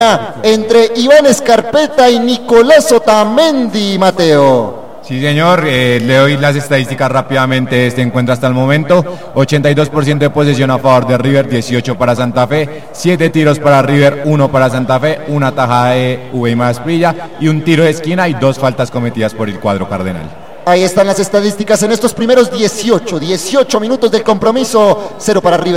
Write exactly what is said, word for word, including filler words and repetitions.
entre Iván Escarpeta y Nicolás Otamendi, Mateo. Sí, señor, eh, le doy las estadísticas rápidamente de este encuentro hasta el momento. ochenta y dos por ciento de posesión a favor de River, dieciocho para Santa Fe, siete tiros para River, uno para Santa Fe, una tajada de Uweima Asprilla y un tiro de esquina y dos faltas cometidas por el cuadro cardenal. Ahí están las estadísticas en estos primeros dieciocho, dieciocho minutos del compromiso, cero para River.